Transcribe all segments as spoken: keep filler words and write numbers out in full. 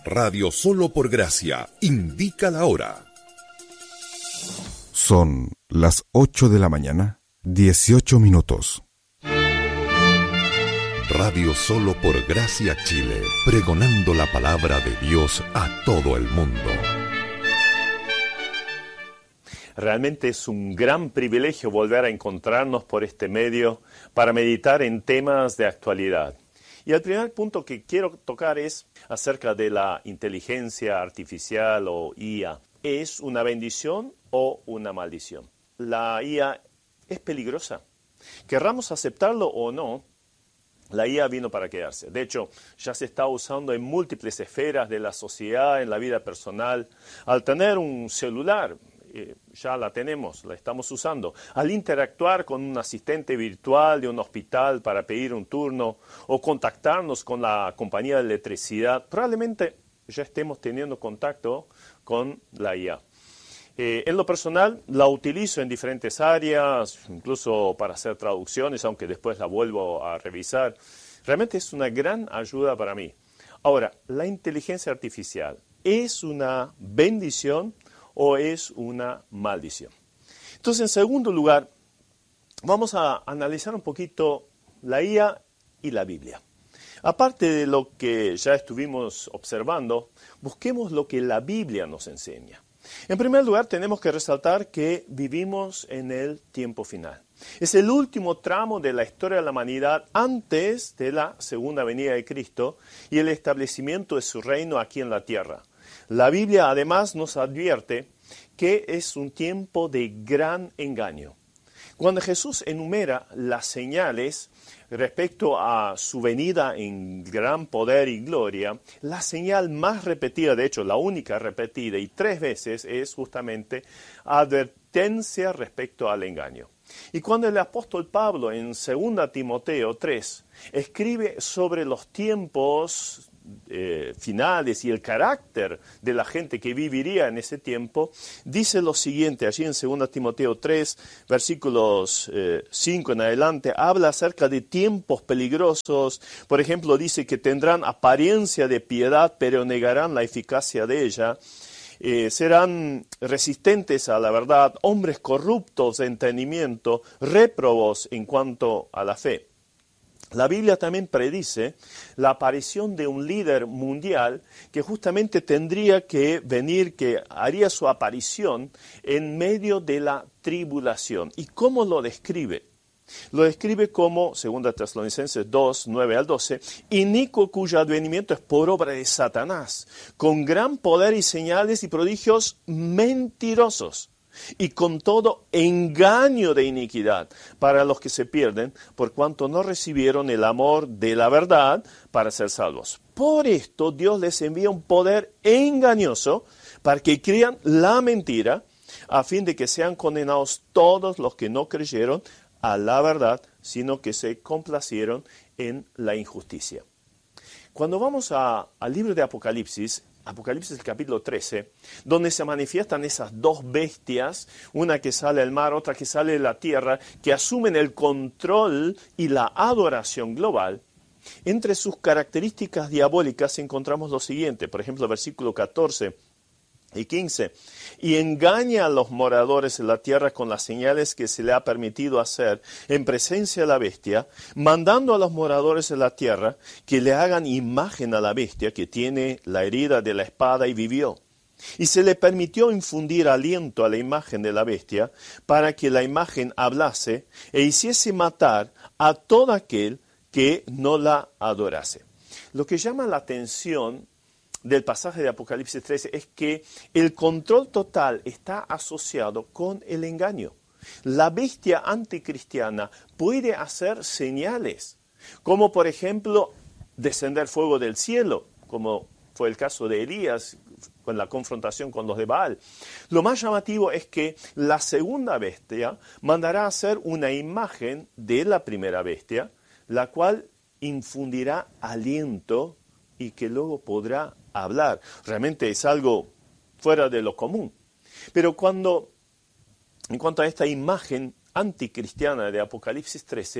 Radio Solo por Gracia indica la hora. Son las ocho de la mañana, dieciocho minutos. Radio Solo por Gracia Chile, pregonando la palabra de Dios a todo el mundo. Realmente es un gran privilegio volver a encontrarnos por este medio para meditar en temas de actualidad. Y el primer punto que quiero tocar es acerca de la inteligencia artificial o I A. ¿Es una bendición o una maldición? La I A es peligrosa. Querramos aceptarlo o no, la I A vino para quedarse. De hecho, ya se está usando en múltiples esferas de la sociedad, en la vida personal. Al tener un celular, eh, ya la tenemos, la estamos usando. Al interactuar con un asistente virtual de un hospital para pedir un turno o contactarnos con la compañía de electricidad, probablemente ya estemos teniendo contacto con la I A. Eh, en lo personal, la utilizo en diferentes áreas, incluso para hacer traducciones, aunque después la vuelvo a revisar. Realmente es una gran ayuda para mí. Ahora, ¿la inteligencia artificial es una bendición o es una maldición? Entonces, en segundo lugar, vamos a analizar un poquito la I A y la Biblia. Aparte de lo que ya estuvimos observando, busquemos lo que la Biblia nos enseña. En primer lugar, tenemos que resaltar que vivimos en el tiempo final. Es el último tramo de la historia de la humanidad antes de la segunda venida de Cristo y el establecimiento de su reino aquí en la tierra. La Biblia además nos advierte que es un tiempo de gran engaño. Cuando Jesús enumera las señales respecto a su venida en gran poder y gloria, la señal más repetida, de hecho la única repetida y tres veces, es justamente advertencia respecto al engaño. Y cuando el apóstol Pablo en segunda Timoteo tres escribe sobre los tiempos Eh, finales y el carácter de la gente que viviría en ese tiempo, dice lo siguiente, allí en segunda Timoteo tres, versículos eh, cinco en adelante, habla acerca de tiempos peligrosos. Por ejemplo, dice que tendrán apariencia de piedad, pero negarán la eficacia de ella. Eh, serán resistentes a la verdad, hombres corruptos de entendimiento, réprobos en cuanto a la fe. La Biblia también predice la aparición de un líder mundial que justamente tendría que venir, que haría su aparición en medio de la tribulación. ¿Y cómo lo describe? Lo describe como, segunda Tesalonicenses dos, nueve al doce, inicuo cuyo advenimiento es por obra de Satanás, con gran poder y señales y prodigios mentirosos, y con todo engaño de iniquidad para los que se pierden, por cuanto no recibieron el amor de la verdad para ser salvos. Por esto Dios les envía un poder engañoso para que crean la mentira, a fin de que sean condenados todos los que no creyeron a la verdad, sino que se complacieron en la injusticia. Cuando vamos a, al libro de Apocalipsis, Apocalipsis capítulo trece, donde se manifiestan esas dos bestias, una que sale del mar, otra que sale de la tierra, que asumen el control y la adoración global. Entre sus características diabólicas encontramos lo siguiente, por ejemplo, versículo catorce y quince, y engaña a los moradores de la tierra con las señales que se le ha permitido hacer en presencia de la bestia, mandando a los moradores de la tierra que le hagan imagen a la bestia que tiene la herida de la espada y vivió. Y se le permitió infundir aliento a la imagen de la bestia para que la imagen hablase e hiciese matar a todo aquel que no la adorase. Lo que llama la atención del pasaje de Apocalipsis trece es que el control total está asociado con el engaño. La bestia anticristiana puede hacer señales, como por ejemplo descender fuego del cielo, como fue el caso de Elías con la confrontación con los de Baal. Lo más llamativo es que la segunda bestia mandará a hacer una imagen de la primera bestia, la cual infundirá aliento y que luego podrá hablar. Realmente es algo fuera de lo común. Pero cuando, en cuanto a esta imagen anticristiana de Apocalipsis trece,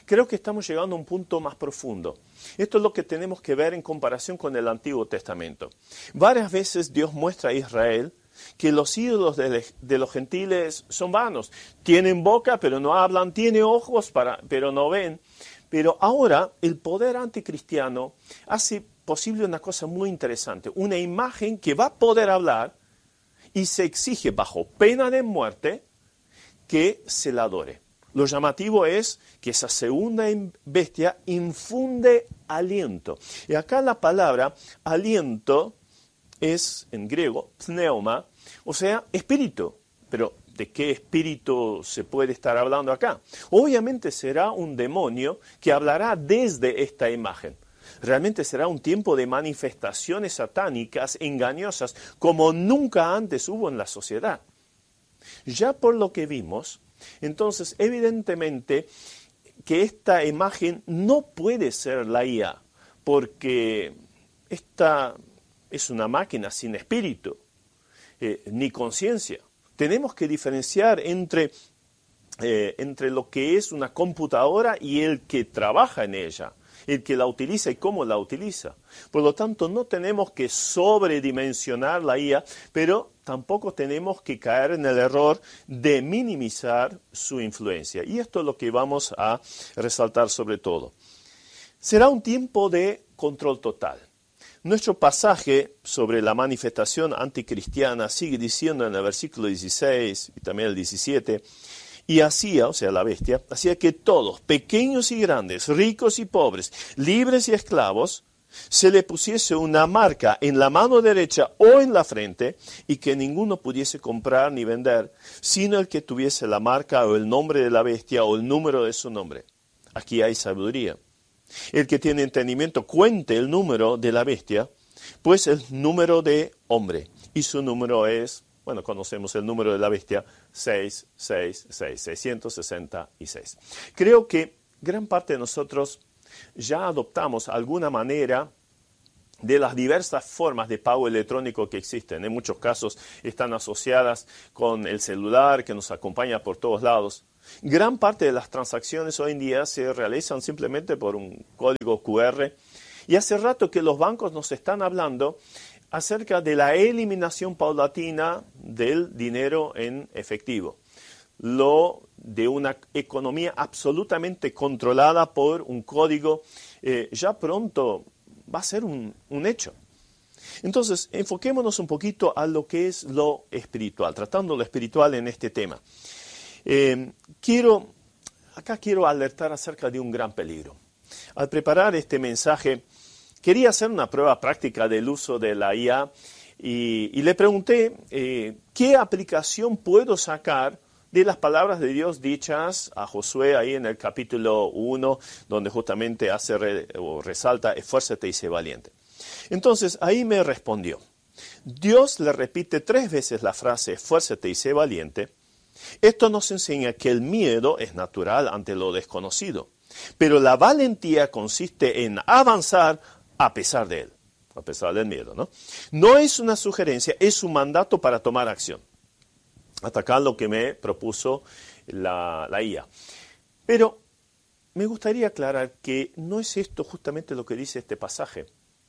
creo que estamos llegando a un punto más profundo. Esto es lo que tenemos que ver en comparación con el Antiguo Testamento. Varias veces Dios muestra a Israel que los ídolos de, de los gentiles son vanos. Tienen boca, pero no hablan. Tienen ojos, para, pero no ven. Pero ahora el poder anticristiano hace posible una cosa muy interesante. Una imagen que va a poder hablar y se exige bajo pena de muerte que se la adore. Lo llamativo es que esa segunda bestia infunde aliento. Y acá la palabra aliento es, en griego, pneuma, o sea, espíritu. Pero, ¿de qué espíritu se puede estar hablando acá? Obviamente será un demonio que hablará desde esta imagen. Realmente será un tiempo de manifestaciones satánicas engañosas como nunca antes hubo en la sociedad. Ya por lo que vimos, entonces evidentemente que esta imagen no puede ser la I A, porque esta es una máquina sin espíritu, eh, ni conciencia. Tenemos que diferenciar entre, eh, entre lo que es una computadora y el que trabaja en ella, el que la utiliza y cómo la utiliza. Por lo tanto, no tenemos que sobredimensionar la I A, pero tampoco tenemos que caer en el error de minimizar su influencia. Y esto es lo que vamos a resaltar sobre todo. Será un tiempo de control total. Nuestro pasaje sobre la manifestación anticristiana sigue diciendo en el versículo dieciséis y también el diecisiete, y hacía, o sea, la bestia, hacía que todos, pequeños y grandes, ricos y pobres, libres y esclavos, se le pusiese una marca en la mano derecha o en la frente y que ninguno pudiese comprar ni vender, sino el que tuviese la marca o el nombre de la bestia o el número de su nombre. Aquí hay sabiduría. El que tiene entendimiento cuente el número de la bestia, pues el número de hombre, y su número es, bueno, conocemos el número de la bestia, seiscientos sesenta y seis, seiscientos sesenta y seis. Creo que gran parte de nosotros ya adoptamos alguna manera de las diversas formas de pago electrónico que existen. En muchos casos están asociadas con el celular que nos acompaña por todos lados. Gran parte de las transacciones hoy en día se realizan simplemente por un código cu erre. Y hace rato que los bancos nos están hablando acerca de la eliminación paulatina del dinero en efectivo. Lo de una economía absolutamente controlada por un código, eh, ya pronto va a ser un, un hecho. Entonces, enfoquémonos un poquito a lo que es lo espiritual, tratando lo espiritual en este tema. Eh, quiero, acá quiero alertar acerca de un gran peligro. Al preparar este mensaje, quería hacer una prueba práctica del uso de la I A y, y le pregunté eh, qué aplicación puedo sacar de las palabras de Dios dichas a Josué ahí en el capítulo uno, donde justamente hace re, o resalta, esfuérzate y sé valiente. Entonces, ahí me respondió. Dios le repite tres veces la frase, esfuérzate y sé valiente. Esto nos enseña que el miedo es natural ante lo desconocido, pero la valentía consiste en avanzar a pesar de él, a pesar del miedo, ¿no? No es una sugerencia, es un mandato para tomar acción. Hasta acá lo que me propuso la, la I A. Pero me gustaría aclarar que no es esto justamente lo que dice este pasaje.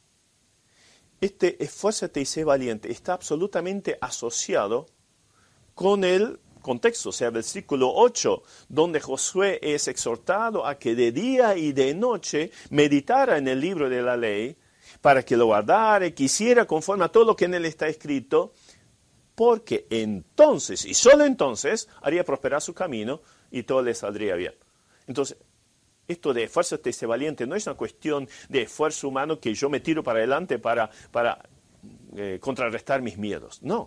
Este esfuérzate y sé valiente está absolutamente asociado con el contexto, o sea, versículo ocho, donde Josué es exhortado a que de día y de noche meditara en el libro de la ley, para que lo guardara y quisiera conforme a todo lo que en él está escrito, porque entonces, y solo entonces, haría prosperar su camino y todo le saldría bien. Entonces, esto de esfuérzate y sé valiente no es una cuestión de esfuerzo humano que yo me tiro para adelante para, para eh, contrarrestar mis miedos. No.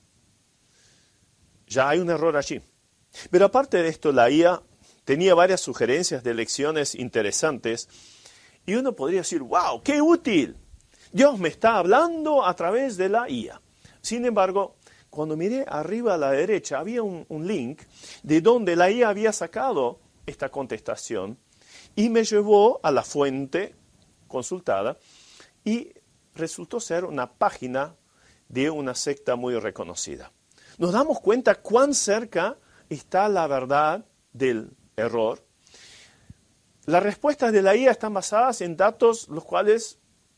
Ya hay un error allí. Pero aparte de esto, la I A tenía varias sugerencias de lecciones interesantes y uno podría decir, wow, qué útil. Dios me está hablando a través de la I A. Sin embargo, cuando miré arriba a la derecha, había un, un link de donde la I A había sacado esta contestación y me llevó a la fuente consultada y resultó ser una página de una secta muy reconocida. Nos damos cuenta cuán cerca está la verdad del error. las respuestas de la I A están basadas en datos los cuales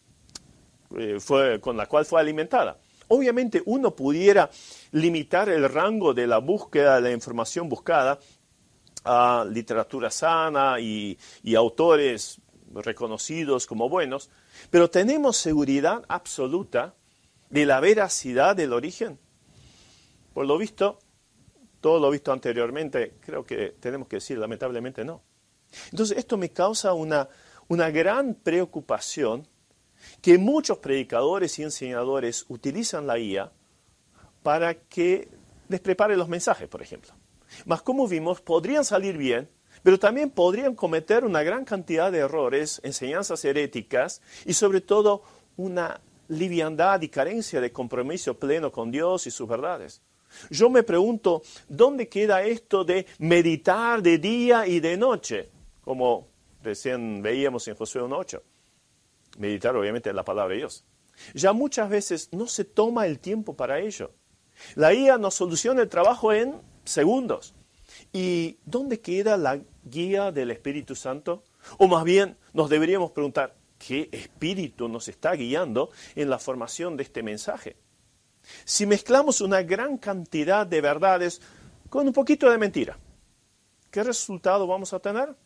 eh, fue, con la cual fue alimentada. Obviamente uno pudiera limitar el rango de la búsqueda de la información buscada a literatura sana y, y autores reconocidos como buenos, pero ¿tenemos seguridad absoluta de la veracidad del origen? Por lo visto, todo lo visto anteriormente, creo que tenemos que decir lamentablemente no. Entonces esto me causa una, una gran preocupación que muchos predicadores y enseñadores utilizan la I A para que les prepare los mensajes, por ejemplo. Mas como vimos, podrían salir bien, pero también podrían cometer una gran cantidad de errores, enseñanzas heréticas y sobre todo una liviandad y carencia de compromiso pleno con Dios y sus verdades. Yo me pregunto, ¿dónde queda esto de meditar de día y de noche? Como recién veíamos en Josué uno ocho. Meditar obviamente en la palabra de Dios. Ya muchas veces no se toma el tiempo para ello. La I A nos soluciona el trabajo en segundos. ¿Y dónde queda la guía del Espíritu Santo? O más bien nos deberíamos preguntar, ¿qué espíritu nos está guiando en la formación de este mensaje? Si mezclamos una gran cantidad de verdades con un poquito de mentira, ¿qué resultado vamos a tener?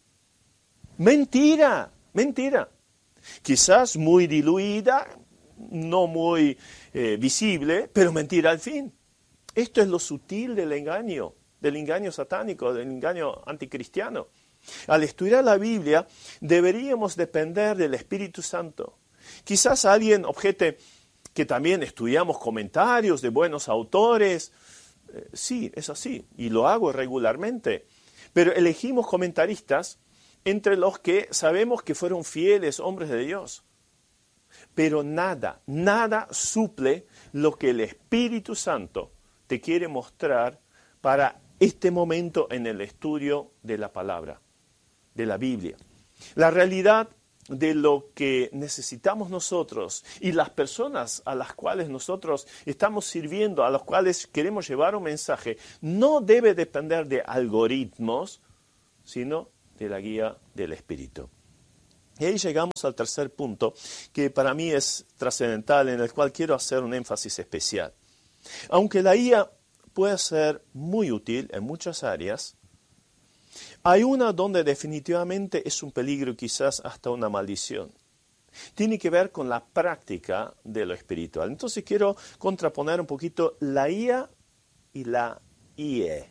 Mentira, mentira. Quizás muy diluida, no muy eh, visible, pero mentira al fin. Esto es lo sutil del engaño, del engaño satánico, del engaño anticristiano. Al estudiar la Biblia, deberíamos depender del Espíritu Santo. Quizás alguien objete que también estudiamos comentarios de buenos autores. Eh, sí, es así, y lo hago regularmente. Pero elegimos comentaristas entre los que sabemos que fueron fieles hombres de Dios. Pero nada, nada suple lo que el Espíritu Santo te quiere mostrar para este momento en el estudio de la palabra, de la Biblia. La realidad de lo que necesitamos nosotros y las personas a las cuales nosotros estamos sirviendo, a las cuales queremos llevar un mensaje, no debe depender de algoritmos, sino de la guía del Espíritu. Y ahí llegamos al tercer punto, que para mí es trascendental, en el cual quiero hacer un énfasis especial. Aunque la I A puede ser muy útil en muchas áreas, hay una donde definitivamente es un peligro y quizás hasta una maldición. Tiene que ver con la práctica de lo espiritual. Entonces quiero contraponer un poquito la I A y la I E,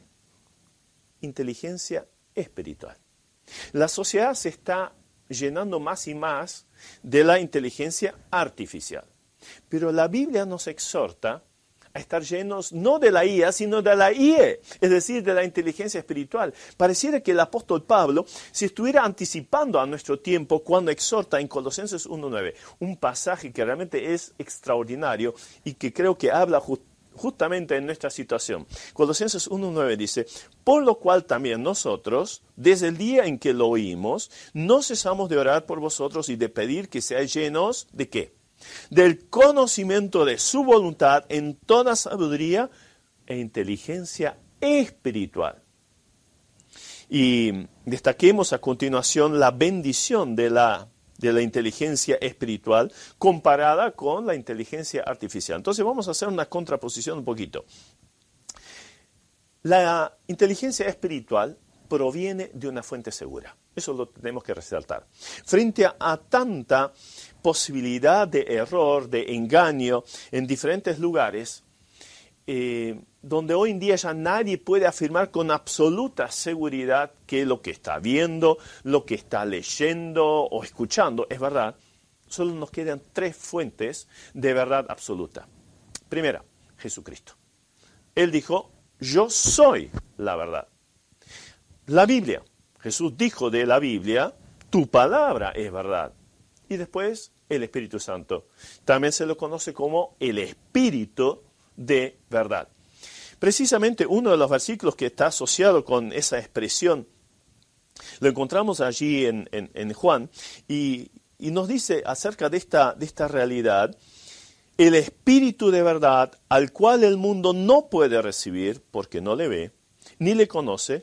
inteligencia espiritual. La sociedad se está llenando más y más de la inteligencia artificial. Pero la Biblia nos exhorta a estar llenos no de la I A, sino de la I E, es decir, de la inteligencia espiritual. Pareciera que el apóstol Pablo se estuviera anticipando a nuestro tiempo cuando exhorta en Colosenses uno nueve, un pasaje que realmente es extraordinario y que creo que habla justamente justamente en nuestra situación. Colosenses uno nueve dice, por lo cual también nosotros, desde el día en que lo oímos, no cesamos de orar por vosotros y de pedir que seáis llenos ¿de qué? Del conocimiento de su voluntad en toda sabiduría e inteligencia espiritual. Y destaquemos a continuación la bendición de la de la inteligencia espiritual comparada con la inteligencia artificial. Entonces vamos a hacer una contraposición un poquito. La inteligencia espiritual proviene de una fuente segura. Eso lo tenemos que resaltar. Frente a, a tanta posibilidad de error, de engaño en diferentes lugares, eh, donde hoy en día ya nadie puede afirmar con absoluta seguridad que lo que está viendo, lo que está leyendo o escuchando es verdad, solo nos quedan tres fuentes de verdad absoluta. Primera, Jesucristo. Él dijo, yo soy la verdad. La Biblia. Jesús dijo de la Biblia, tu palabra es verdad. Y después, el Espíritu Santo. También se lo conoce como el Espíritu de verdad. Precisamente uno de los versículos que está asociado con esa expresión, lo encontramos allí en, en, en Juan, y, y nos dice acerca de esta, de esta realidad, el Espíritu de verdad, al cual el mundo no puede recibir, porque no le ve, ni le conoce,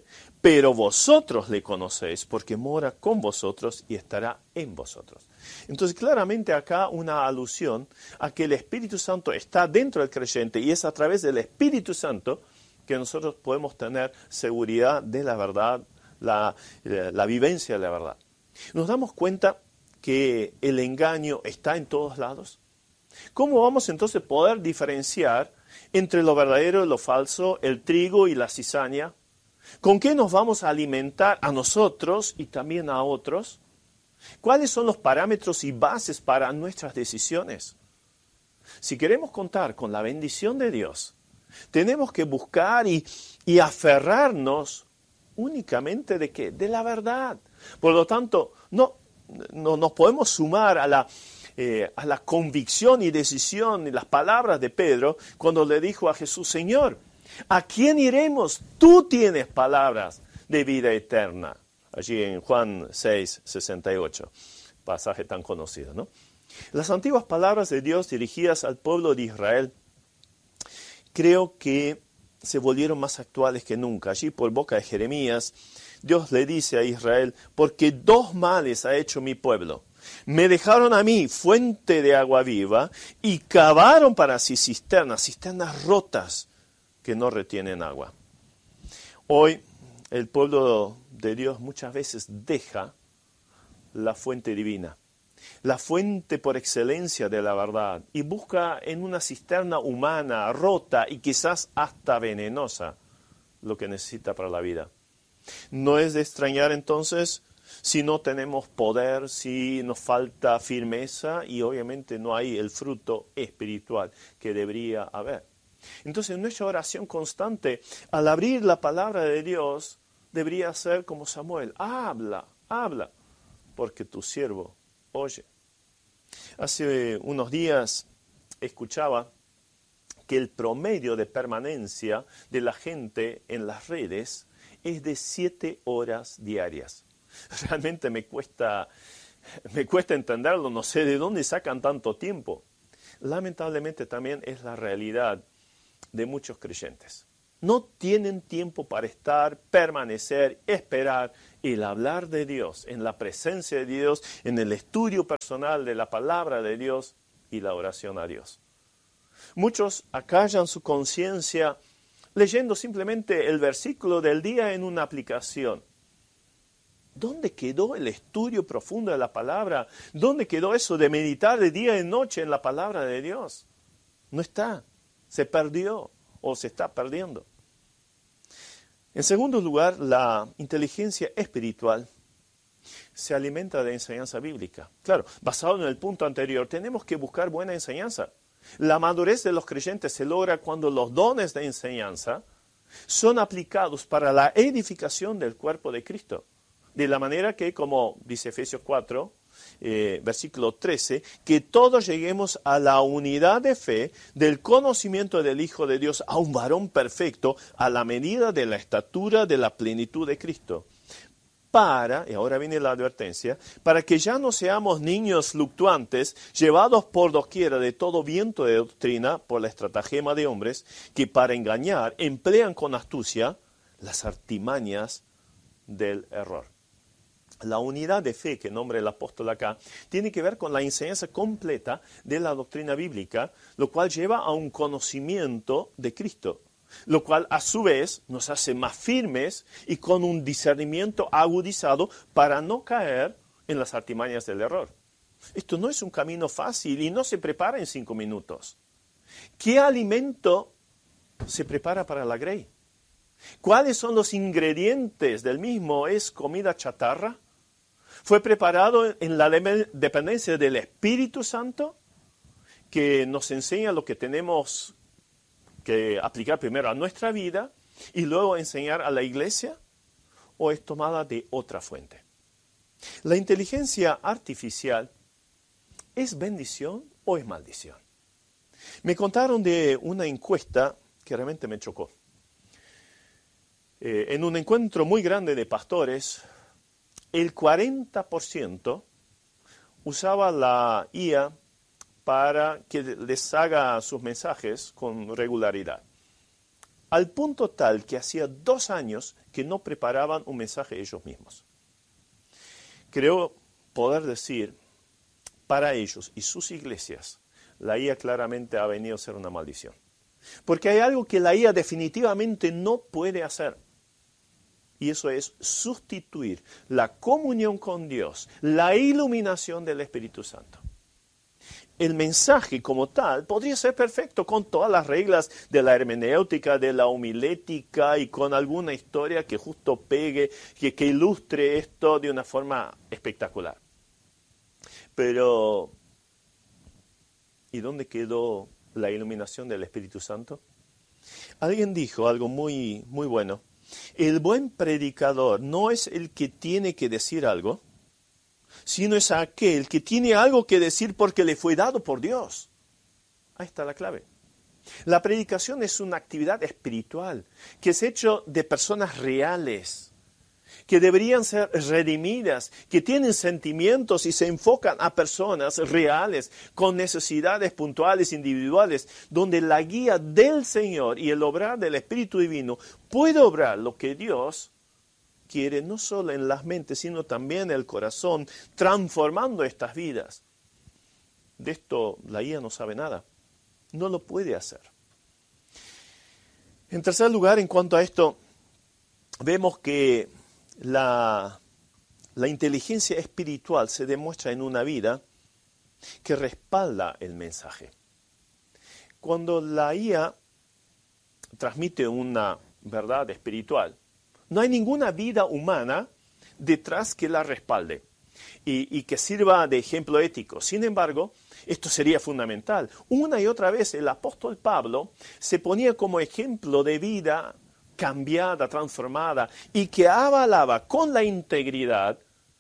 pero vosotros le conocéis porque mora con vosotros y estará en vosotros. Entonces, claramente acá una alusión a que el Espíritu Santo está dentro del creyente y es a través del Espíritu Santo que nosotros podemos tener seguridad de la verdad, la, la vivencia de la verdad. Nos damos cuenta que el engaño está en todos lados. ¿Cómo vamos entonces a poder diferenciar entre lo verdadero y lo falso, el trigo y la cizaña? ¿Con qué nos vamos a alimentar a nosotros y también a otros? ¿Cuáles son los parámetros y bases para nuestras decisiones? Si queremos contar con la bendición de Dios, tenemos que buscar y, y aferrarnos únicamente de qué? De la verdad. Por lo tanto, no, no nos podemos sumar a la, eh, a la convicción y decisión y las palabras de Pedro cuando le dijo a Jesús, Señor, ¿a quién iremos? Tú tienes palabras de vida eterna. Allí en Juan seis, sesenta y ocho, pasaje tan conocido, ¿no? Las antiguas palabras de Dios dirigidas al pueblo de Israel creo que se volvieron más actuales que nunca. Allí por boca de Jeremías, Dios le dice a Israel, porque dos males ha hecho mi pueblo. Me dejaron a mí fuente de agua viva y cavaron para sí cisternas, cisternas rotas que no retienen agua. Hoy el pueblo de Dios muchas veces deja la fuente divina, la fuente por excelencia de la verdad, y busca en una cisterna humana, rota y quizás hasta venenosa, lo que necesita para la vida. No es de extrañar entonces si no tenemos poder, si nos falta firmeza y obviamente no hay el fruto espiritual que debería haber. Entonces nuestra oración constante al abrir la palabra de Dios debería ser como Samuel, habla, habla, porque tu siervo oye. Hace unos días escuchaba que el promedio de permanencia de la gente en las redes es de siete horas diarias. Realmente me cuesta, me cuesta entenderlo, no sé de dónde sacan tanto tiempo. Lamentablemente también es la realidad de muchos creyentes. No tienen tiempo para estar, permanecer, esperar el hablar de Dios, en la presencia de Dios, en el estudio personal de la palabra de Dios y la oración a Dios. Muchos acallan su conciencia leyendo simplemente el versículo del día en una aplicación. ¿Dónde quedó el estudio profundo de la palabra? ¿Dónde quedó eso de meditar de día y noche en la palabra de Dios? No está, se perdió o se está perdiendo. En segundo lugar, la inteligencia espiritual se alimenta de enseñanza bíblica. Claro, basado en el punto anterior, tenemos que buscar buena enseñanza. La madurez de los creyentes se logra cuando los dones de enseñanza son aplicados para la edificación del cuerpo de Cristo. De la manera que, como dice Efesios cuatro, eh, versículo trece, que todos lleguemos a la unidad de fe del conocimiento del Hijo de Dios, a un varón perfecto, a la medida de la estatura de la plenitud de Cristo. Para, y ahora viene la advertencia, para que ya no seamos niños fluctuantes, llevados por doquiera de todo viento de doctrina, por la estratagema de hombres, que para engañar emplean con astucia las artimañas del error. La unidad de fe que nombra el apóstol acá tiene que ver con la enseñanza completa de la doctrina bíblica, lo cual lleva a un conocimiento de Cristo, lo cual a su vez nos hace más firmes y con un discernimiento agudizado para no caer en las artimañas del error. Esto no es un camino fácil y no se prepara en cinco minutos. ¿Qué alimento se prepara para la grey? ¿Cuáles son los ingredientes del mismo? ¿Es comida chatarra? ¿Fue preparado en la dependencia del Espíritu Santo, que nos enseña lo que tenemos que aplicar primero a nuestra vida y luego enseñar a la iglesia? ¿O es tomada de otra fuente? ¿La inteligencia artificial es bendición o es maldición? Me contaron de una encuesta que realmente me chocó. Eh, en un encuentro muy grande de pastores, el cuarenta por ciento usaba la I A para que les haga sus mensajes con regularidad. al punto tal que hacía dos años que no preparaban un mensaje ellos mismos. Creo poder decir, para ellos y sus iglesias, la I A claramente ha venido a ser una maldición. Porque hay algo que la I A definitivamente no puede hacer. Y eso es sustituir la comunión con Dios, la iluminación del Espíritu Santo. El mensaje como tal podría ser perfecto con todas las reglas de la hermenéutica, de la homilética y con alguna historia que justo pegue, que, que ilustre esto de una forma espectacular. Pero, ¿y dónde quedó la iluminación del Espíritu Santo? Alguien dijo algo muy, muy bueno. El buen predicador no es el que tiene que decir algo, sino es aquel que tiene algo que decir porque le fue dado por Dios. Ahí está la clave. La predicación es una actividad espiritual que es hecha de personas reales, que deberían ser redimidas, que tienen sentimientos y se enfocan a personas reales, con necesidades puntuales, individuales, donde la guía del Señor y el obrar del Espíritu Divino puede obrar lo que Dios quiere, no solo en las mentes, sino también en el corazón, transformando estas vidas. De esto la I A no sabe nada, no lo puede hacer. En tercer lugar, en cuanto a esto, vemos que La, la inteligencia espiritual se demuestra en una vida que respalda el mensaje. Cuando la I A transmite una verdad espiritual, no hay ninguna vida humana detrás que la respalde y, y que sirva de ejemplo ético. Sin embargo, esto sería fundamental. Una y otra vez el apóstol Pablo se ponía como ejemplo de vida cambiada, transformada, y que avalaba con la integridad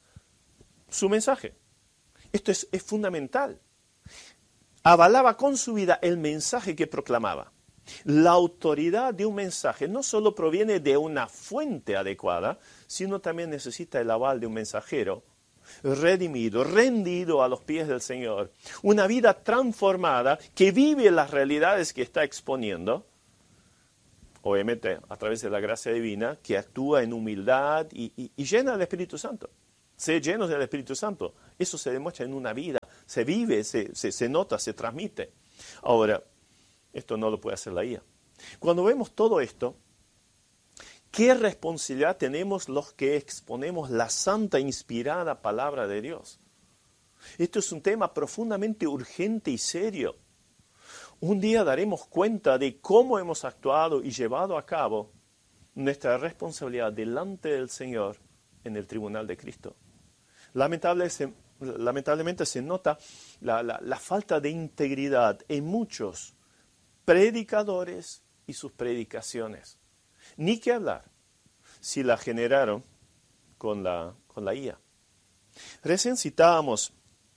su mensaje. Esto es, es fundamental. Avalaba con su vida el mensaje que proclamaba. La autoridad de un mensaje no solo proviene de una fuente adecuada, sino también necesita el aval de un mensajero redimido, rendido a los pies del Señor. Una vida transformada que vive las realidades que está exponiendo, obviamente a través de la gracia divina, que actúa en humildad y, y, y llena del Espíritu Santo. Ser llenos del Espíritu Santo, eso se demuestra en una vida, se vive, se, se, se nota, se transmite. Ahora, esto no lo puede hacer la I A. Cuando vemos todo esto, ¿qué responsabilidad tenemos los que exponemos la santa, inspirada palabra de Dios? Esto es un tema profundamente urgente y serio. Un día daremos cuenta de cómo hemos actuado y llevado a cabo nuestra responsabilidad delante del Señor en el tribunal de Cristo. Lamentable se, lamentablemente se nota la, la, la falta de integridad en muchos predicadores y sus predicaciones. Ni que hablar si la generaron con la, con la I A. Recién citábamos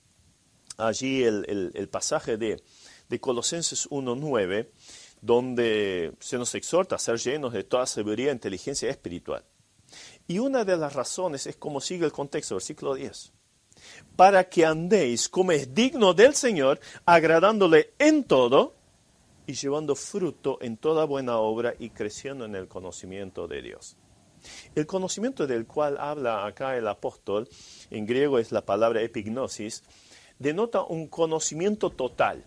allí el, el, el pasaje de de Colosenses uno nueve, donde se nos exhorta a ser llenos de toda sabiduría e inteligencia espiritual. Y una de las razones es como sigue el contexto, versículo diez. Para que andéis como es digno del Señor, agradándole en todo y llevando fruto en toda buena obra y creciendo en el conocimiento de Dios. El conocimiento del cual habla acá el apóstol, en griego es la palabra epignosis, denota un conocimiento total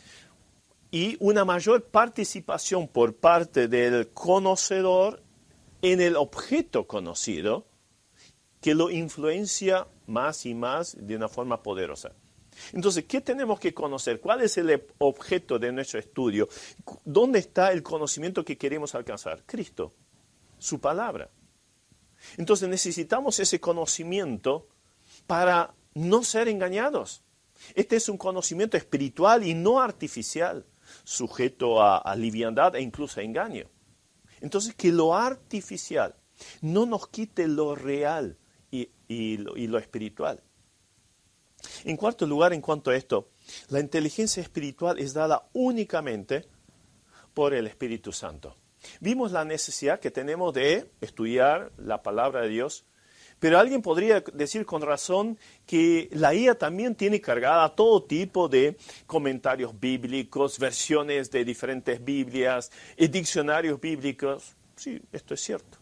y una mayor participación por parte del conocedor en el objeto conocido que lo influencia más y más de una forma poderosa. Entonces, ¿qué tenemos que conocer? ¿Cuál es el objeto de nuestro estudio? ¿Dónde está el conocimiento que queremos alcanzar? Cristo, su palabra. Entonces necesitamos ese conocimiento para no ser engañados. Este es un conocimiento espiritual y no artificial, sujeto a, a liviandad e incluso a engaño. Entonces, que lo artificial no nos quite lo real y, y, lo, y lo espiritual. En cuarto lugar, en cuanto a esto, la inteligencia espiritual es dada únicamente por el Espíritu Santo. Vimos la necesidad que tenemos de estudiar la palabra de Dios, Pero alguien podría decir con razón que la I A también tiene cargada todo tipo de comentarios bíblicos, versiones de diferentes Biblias, y diccionarios bíblicos. Sí, esto es cierto.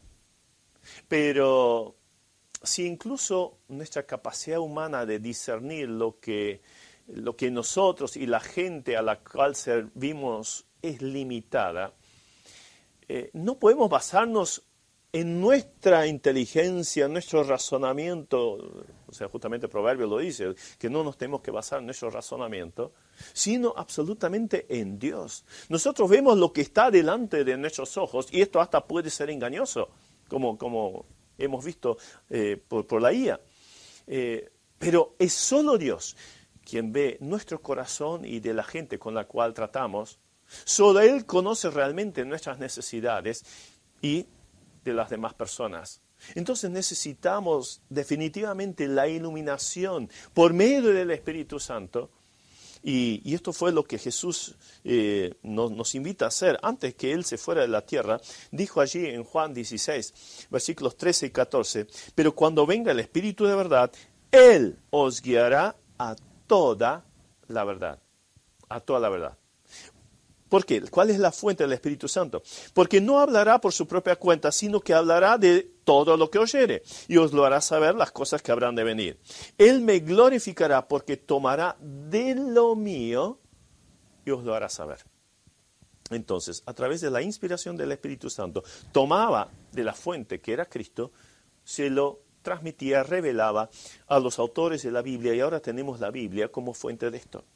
Pero si incluso nuestra capacidad humana de discernir lo que, lo que nosotros y la gente a la cual servimos es limitada, eh, no podemos basarnos en nuestra inteligencia, nuestro razonamiento, o sea, justamente el proverbio lo dice, que no nos tenemos que basar en nuestro razonamiento, sino absolutamente en Dios. Nosotros vemos lo que está delante de nuestros ojos y esto hasta puede ser engañoso, como, como hemos visto eh, por, por la I A. Eh, pero es solo Dios quien ve nuestro corazón y de la gente con la cual tratamos. Solo Él conoce realmente nuestras necesidades y de las demás personas. Entonces necesitamos definitivamente la iluminación por medio del Espíritu Santo. Y, y esto fue lo que Jesús eh, nos, nos invita a hacer. Antes que Él se fuera de la tierra, dijo allí en Juan dieciséis, versículos trece y catorce, pero cuando venga el Espíritu de verdad, Él os guiará a toda la verdad. A toda la verdad. ¿Por qué? ¿Cuál es la fuente del Espíritu Santo? Porque no hablará por su propia cuenta, sino que hablará de todo lo que oyere, y os lo hará saber las cosas que habrán de venir. Él me glorificará porque tomará de lo mío y os lo hará saber. Entonces, a través de la inspiración del Espíritu Santo, tomaba de la fuente que era Cristo, se lo transmitía, revelaba a los autores de la Biblia, y ahora tenemos la Biblia como fuente de esto.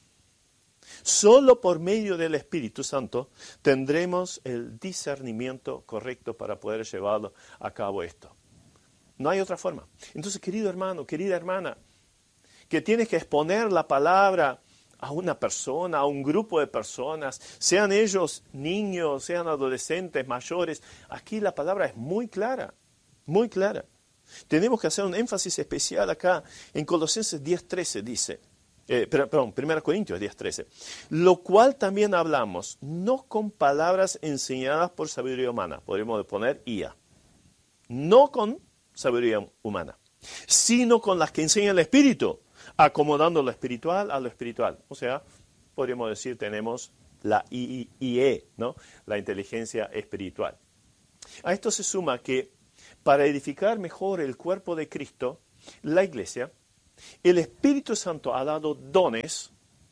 Solo por medio del Espíritu Santo tendremos el discernimiento correcto para poder llevar a cabo esto. No hay otra forma. Entonces, querido hermano, querida hermana, que tienes que exponer la palabra a una persona, a un grupo de personas, sean ellos niños, sean adolescentes, mayores, aquí la palabra es muy clara, muy clara. Tenemos que hacer un énfasis especial acá. En Colosenses diez trece dice, Eh, perdón, primera Corintios diez trece. Lo cual también hablamos, no con palabras enseñadas por sabiduría humana, podríamos poner I A, no con sabiduría humana, sino con las que enseña el Espíritu, acomodando lo espiritual a lo espiritual. O sea, podríamos decir, tenemos la I E, ¿no? La inteligencia espiritual. A esto se suma que para edificar mejor el cuerpo de Cristo, la iglesia, el Espíritu Santo ha dado dones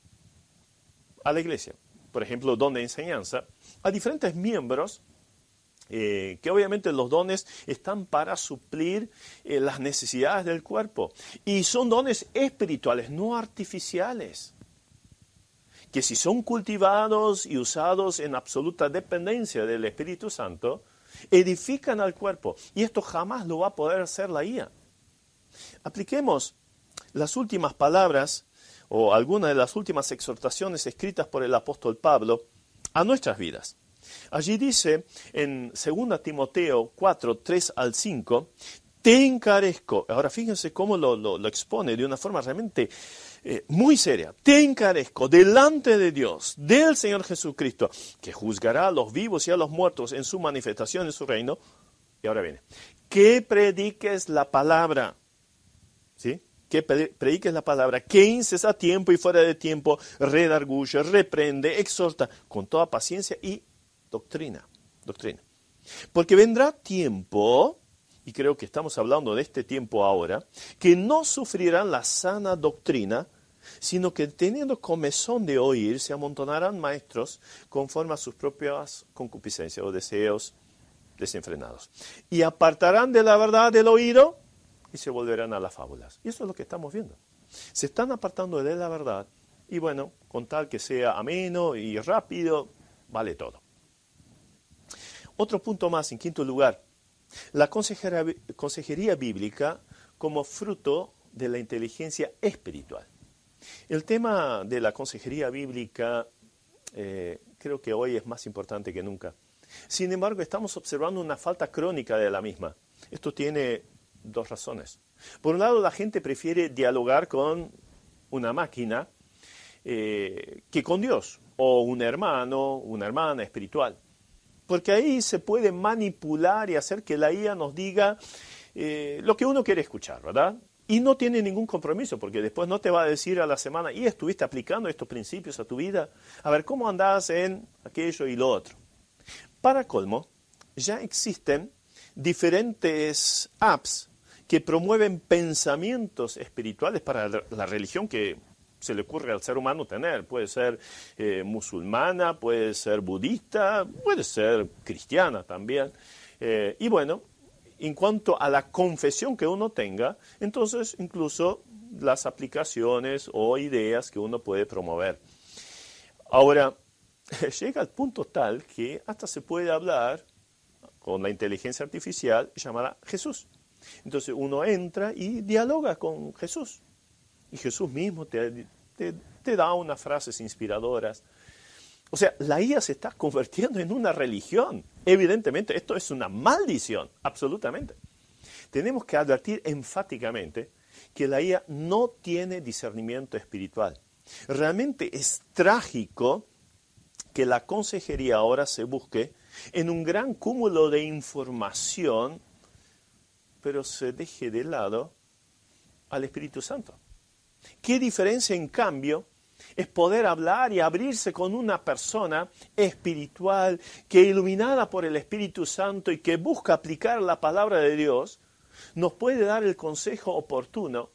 a la iglesia. Por ejemplo, don de enseñanza a diferentes miembros, eh, que obviamente los dones están para suplir eh, las necesidades del cuerpo. Y son dones espirituales, no artificiales, que si son cultivados y usados en absoluta dependencia del Espíritu Santo, edifican al cuerpo. Y esto jamás lo va a poder hacer la I A. Apliquemos las últimas palabras o algunas de las últimas exhortaciones escritas por el apóstol Pablo a nuestras vidas. Allí dice en segunda Timoteo cuatro, tres al cinco, te encarezco, ahora fíjense cómo lo, lo, lo expone de una forma realmente eh, muy seria, te encarezco delante de Dios, del Señor Jesucristo, que juzgará a los vivos y a los muertos en su manifestación en su reino, y ahora viene, que prediques la palabra, ¿sí? Que prediques la palabra, que inces a tiempo y fuera de tiempo, redarguye, reprende, exhorta, con toda paciencia y doctrina, doctrina. Porque vendrá tiempo, y creo que estamos hablando de este tiempo ahora, que no sufrirán la sana doctrina, sino que teniendo comezón de oír, se amontonarán maestros conforme a sus propias concupiscencias o deseos desenfrenados. Y apartarán de la verdad del oído, y se volverán a las fábulas. Y eso es lo que estamos viendo. Se están apartando de la verdad y bueno, con tal que sea ameno y rápido, vale todo. Otro punto más, en quinto lugar, la consejería, consejería bíblica como fruto de la inteligencia espiritual. El tema de la consejería bíblica eh, creo que hoy es más importante que nunca. Sin embargo, estamos observando una falta crónica de la misma. Esto tiene dos razones. Por un lado, la gente prefiere dialogar con una máquina eh, que con Dios, o un hermano, una hermana espiritual. Porque ahí se puede manipular y hacer que la I A nos diga eh, lo que uno quiere escuchar, ¿verdad? Y no tiene ningún compromiso, porque después no te va a decir a la semana, y estuviste aplicando estos principios a tu vida, a ver cómo andás en aquello y lo otro. Para colmo, ya existen diferentes apps que promueven pensamientos espirituales para la religión que se le ocurre al ser humano tener. Puede ser eh, musulmana, puede ser budista, puede ser cristiana también. Eh, y bueno, en cuanto a la confesión que uno tenga, entonces incluso las aplicaciones o ideas que uno puede promover. Ahora, llega al punto tal que hasta se puede hablar con la inteligencia artificial llamada Jesús. Entonces uno entra y dialoga con Jesús. Y Jesús mismo te, te, te da unas frases inspiradoras. O sea, la I A se está convirtiendo en una religión. Evidentemente, esto es una maldición, absolutamente. Tenemos que advertir enfáticamente que la I A no tiene discernimiento espiritual. Realmente es trágico que la consejería ahora se busque en un gran cúmulo de información, pero se deje de lado al Espíritu Santo. ¿Qué diferencia, en cambio, es poder hablar y abrirse con una persona espiritual que, iluminada por el Espíritu Santo y que busca aplicar la palabra de Dios, nos puede dar el consejo oportuno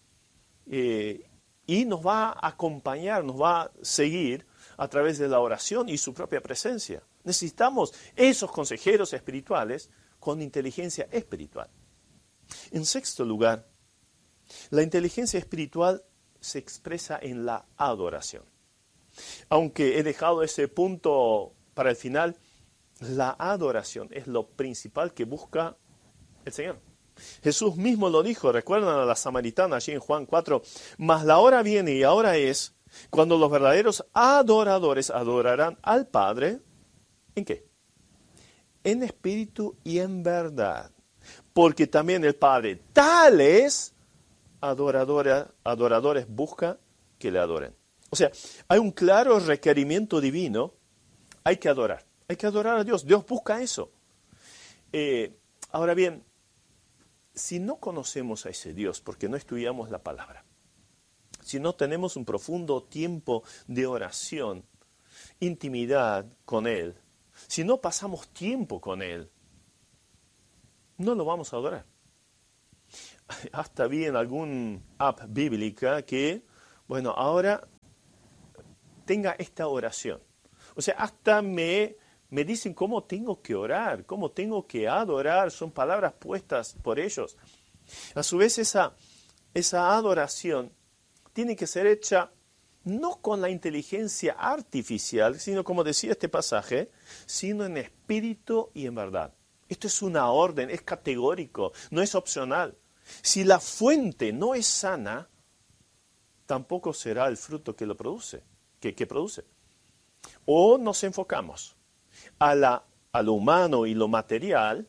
eh, y nos va a acompañar, nos va a seguir a través de la oración y su propia presencia? Necesitamos esos consejeros espirituales con inteligencia espiritual. En sexto lugar, la inteligencia espiritual se expresa en la adoración. Aunque he dejado ese punto para el final, la adoración es lo principal que busca el Señor. Jesús mismo lo dijo, recuerdan a la samaritana allí en Juan cuatro, mas la hora viene y ahora es cuando los verdaderos adoradores adorarán al Padre, ¿en qué? En espíritu y en verdad. Porque también el Padre tales adoradores, adoradores busca que le adoren. O sea, hay un claro requerimiento divino, hay que adorar. Hay que adorar a Dios. Dios busca eso. Eh, ahora bien, si no conocemos a ese Dios, porque no estudiamos la palabra, si no tenemos un profundo tiempo de oración, intimidad con Él, si no pasamos tiempo con Él, no lo vamos a adorar. Hasta vi en algún app bíblica que, bueno, ahora tenga esta oración. O sea, hasta me, me dicen cómo tengo que orar, cómo tengo que adorar, son palabras puestas por ellos. A su vez, esa, esa adoración tiene que ser hecha no con la inteligencia artificial, sino, como decía este pasaje, sino en espíritu y en verdad. Esto es una orden, es categórico, no es opcional. Si la fuente no es sana, tampoco será el fruto que lo produce, que, que produce. O nos enfocamos a, la, a lo humano y lo material,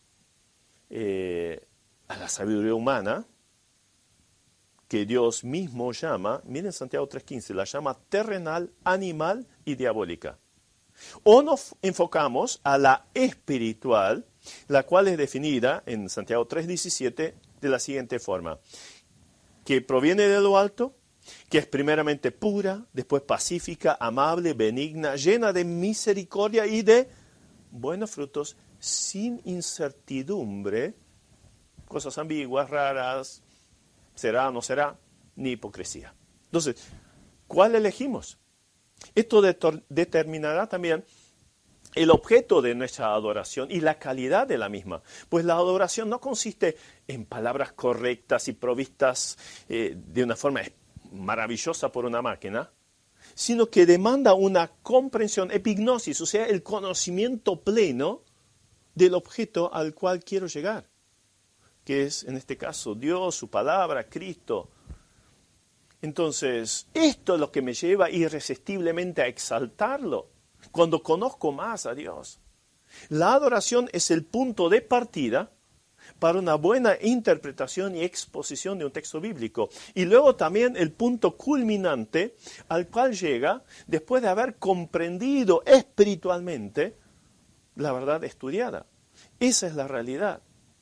eh, a la sabiduría humana, que Dios mismo llama, miren Santiago tres quince, la llama terrenal, animal y diabólica. O nos enfocamos a la espiritual, la cual es definida en Santiago tres diecisiete de la siguiente forma: que proviene de lo alto, que es primeramente pura, después pacífica, amable, benigna, llena de misericordia y de buenos frutos, sin incertidumbre, cosas ambiguas, raras, será o no será, ni hipocresía. Entonces, ¿cuál elegimos? Esto de- determinará también el objeto de nuestra adoración y la calidad de la misma. Pues la adoración no consiste en palabras correctas y provistas eh, de una forma maravillosa por una máquina, sino que demanda una comprensión, epignosis, o sea, el conocimiento pleno del objeto al cual quiero llegar, que es, en este caso, Dios, su palabra, Cristo. Entonces, esto es lo que me lleva irresistiblemente a exaltarlo cuando conozco más a Dios. La adoración es el punto de partida para una buena interpretación y exposición de un texto bíblico. Y luego también el punto culminante al cual llega después de haber comprendido espiritualmente la verdad estudiada. Esa es la realidad.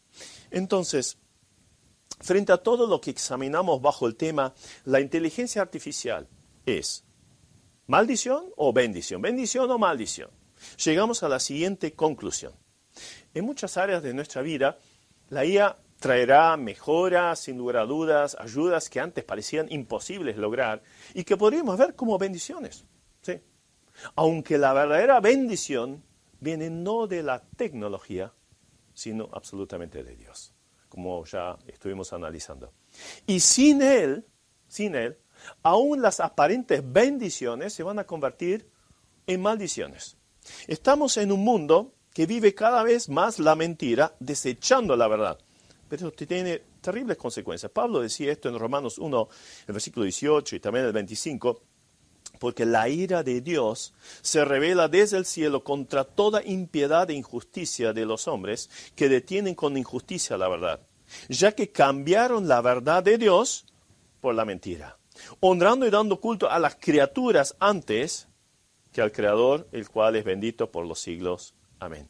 Entonces, frente a todo lo que examinamos bajo el tema, la inteligencia artificial es maldición o bendición, bendición o maldición. Llegamos a la siguiente conclusión. En muchas áreas de nuestra vida, la I A traerá mejoras, sin lugar a dudas, ayudas que antes parecían imposibles lograr y que podríamos ver como bendiciones. ¿Sí? Aunque la verdadera bendición viene no de la tecnología, sino absolutamente de Dios, como ya estuvimos analizando. Y sin Él, sin Él, aún las aparentes bendiciones se van a convertir en maldiciones. Estamos en un mundo que vive cada vez más la mentira, desechando la verdad. Pero esto tiene terribles consecuencias. Pablo decía esto en Romanos uno, el versículo dieciocho y también el veinticinco, porque la ira de Dios se revela desde el cielo contra toda impiedad e injusticia de los hombres que detienen con injusticia la verdad, ya que cambiaron la verdad de Dios por la mentira, honrando y dando culto a las criaturas antes que al Creador, el cual es bendito por los siglos. Amén.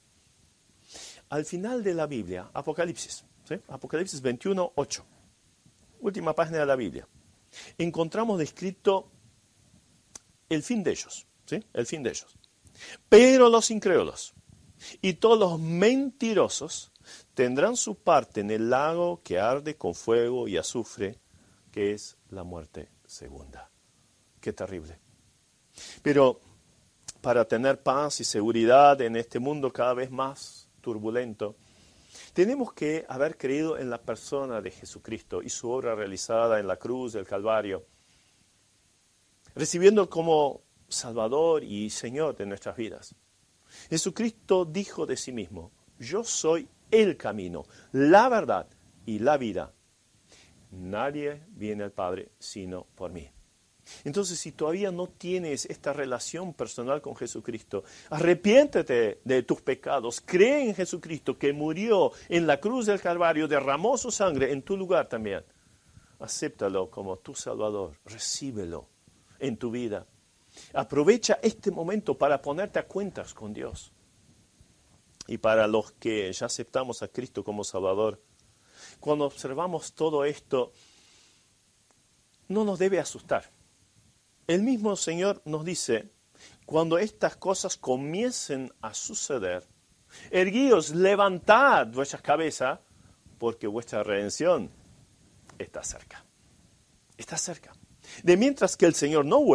Al final de la Biblia, Apocalipsis, ¿sí? Apocalipsis veintiuno, ocho, última página de la Biblia, encontramos descrito el fin de ellos, ¿sí? El fin de ellos. Pero los incrédulos y todos los mentirosos tendrán su parte en el lago que arde con fuego y azufre, que es la muerte segunda. Qué terrible. Pero para tener paz y seguridad en este mundo cada vez más turbulento, tenemos que haber creído en la persona de Jesucristo y su obra realizada en la cruz del Calvario, recibiendo como Salvador y Señor de nuestras vidas. Jesucristo dijo de sí mismo: yo soy el camino, la verdad y la vida. Nadie viene al Padre sino por mí. Entonces, si todavía no tienes esta relación personal con Jesucristo, arrepiéntete de tus pecados, cree en Jesucristo que murió en la cruz del Calvario, derramó su sangre en tu lugar también. Acéptalo como tu Salvador, recíbelo en tu vida. Aprovecha este momento para ponerte a cuentas con Dios. Y para los que ya aceptamos a Cristo como Salvador, cuando observamos todo esto, no nos debe asustar. El mismo Señor nos dice, cuando estas cosas comiencen a suceder, erguíos, levantad vuestras cabezas, porque vuestra redención está cerca. Está cerca. De mientras que el Señor no vuelve,